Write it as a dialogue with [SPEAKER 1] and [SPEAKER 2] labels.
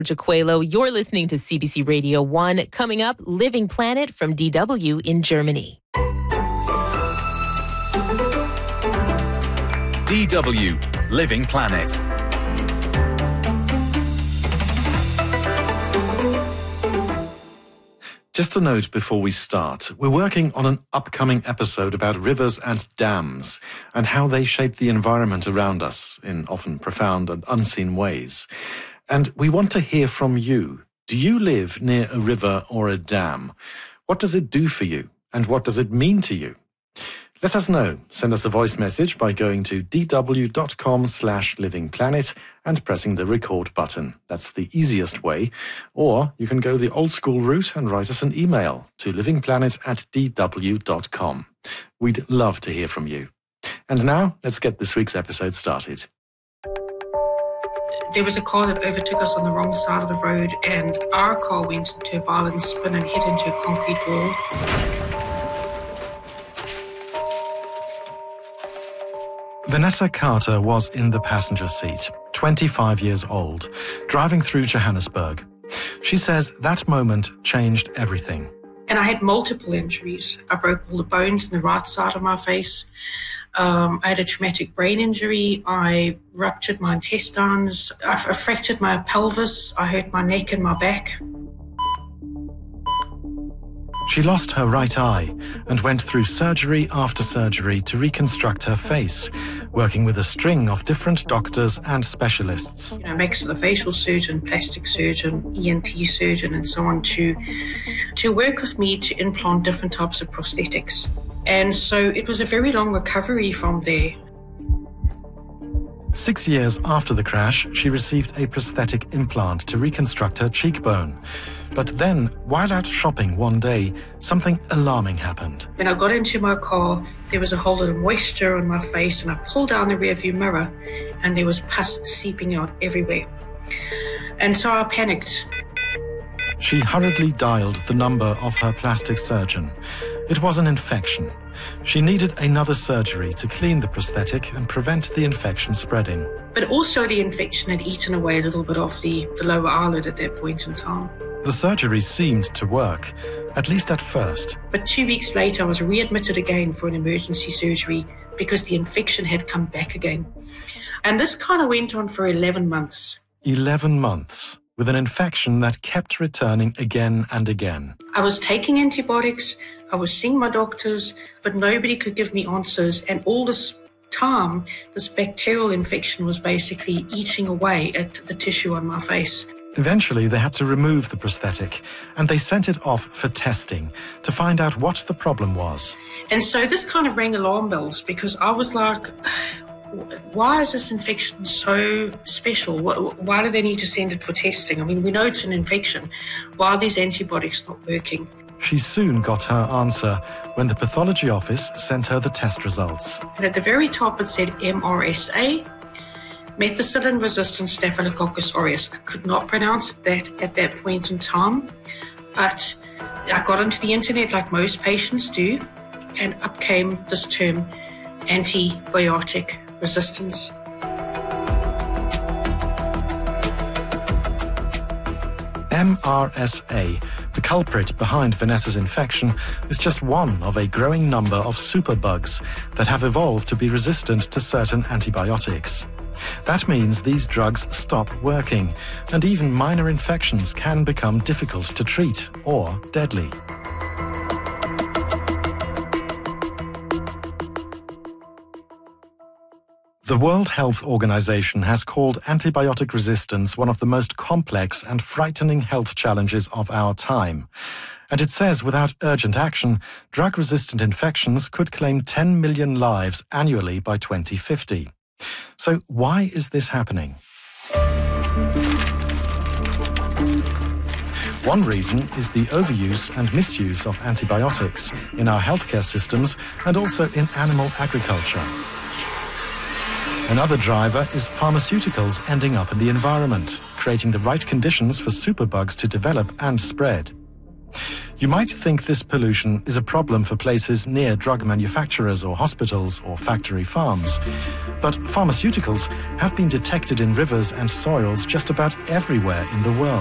[SPEAKER 1] Jaquelo, you're listening to CBC Radio 1. Coming up, Living Planet from DW in Germany.
[SPEAKER 2] DW Living Planet.
[SPEAKER 3] Just a note before we start, we're working on an upcoming episode about rivers and dams and how they shape the environment around us in often profound and unseen ways. And we want to hear from you. Do you live near a river or a dam? What does it do for you? And what does it mean to you? Let us know. Send us a voice message by going to dw.com/livingplanet and pressing the record button. That's the easiest way. Or you can go the old school route and write us an email to livingplanet@dw.com. We'd love to hear from you. And now, let's get this week's episode started.
[SPEAKER 4] There was a car that overtook us on the wrong side of the road, and our car went into a violent spin and hit into a concrete wall.
[SPEAKER 3] Vanessa Carter was in the passenger seat, 25 years old, driving through Johannesburg. She says that moment changed everything.
[SPEAKER 4] And I had multiple injuries. I broke all the bones in the right side of my face. I had a traumatic brain injury. I ruptured my intestines. I fractured my pelvis. I hurt my neck and my back.
[SPEAKER 3] She lost her right eye and went through surgery after surgery to reconstruct her face, working with a string of different doctors and specialists.
[SPEAKER 4] Maxillofacial surgeon, plastic surgeon, ENT surgeon, and so on to work with me to implant different types of prosthetics. And so it was a very long recovery from there.
[SPEAKER 3] 6 years after the crash, she received a prosthetic implant to reconstruct her cheekbone. But then, while out shopping one day, something alarming happened.
[SPEAKER 4] When I got into my car, there was a whole lot of moisture on my face, and I pulled down the rearview mirror, and there was pus seeping out everywhere. And so I panicked.
[SPEAKER 3] She hurriedly dialed the number of her plastic surgeon. It was an infection. She needed another surgery to clean the prosthetic and prevent the infection spreading.
[SPEAKER 4] But also the infection had eaten away a little bit off the lower eyelid at that point in time.
[SPEAKER 3] The surgery seemed to work, at least at first.
[SPEAKER 4] But 2 weeks later, I was readmitted again for an emergency surgery because the infection had come back again. And this kind of went on for 11 months.
[SPEAKER 3] 11 months, with an infection that kept returning again and again.
[SPEAKER 4] I was taking antibiotics, I was seeing my doctors, but nobody could give me answers. And all this time, this bacterial infection was basically eating away at the tissue on my face.
[SPEAKER 3] Eventually, they had to remove the prosthetic, and they sent it off for testing to find out what the problem was.
[SPEAKER 4] And so this kind of rang alarm bells, because I was like, why is this infection so special? Why do they need to send it for testing? I mean, we know it's an infection. Why are these antibiotics not working?
[SPEAKER 3] She soon got her answer when the pathology office sent her the test results.
[SPEAKER 4] And at the very top it said MRSA, methicillin-resistant Staphylococcus aureus. I could not pronounce that at that point in time, but I got into the internet like most patients do, and up came this term, antibiotic resistance.
[SPEAKER 3] MRSA, the culprit behind Vanessa's infection, is just one of a growing number of superbugs that have evolved to be resistant to certain antibiotics. That means these drugs stop working, and even minor infections can become difficult to treat or deadly. The World Health Organization has called antibiotic resistance one of the most complex and frightening health challenges of our time. And it says without urgent action, drug-resistant infections could claim 10 million lives annually by 2050. So why is this happening? One reason is the overuse and misuse of antibiotics in our healthcare systems and also in animal agriculture. Another driver is pharmaceuticals ending up in the environment, creating the right conditions for superbugs to develop and spread. You might think this pollution is a problem for places near drug manufacturers or hospitals or factory farms. But pharmaceuticals have been detected in rivers and soils just about everywhere in the world.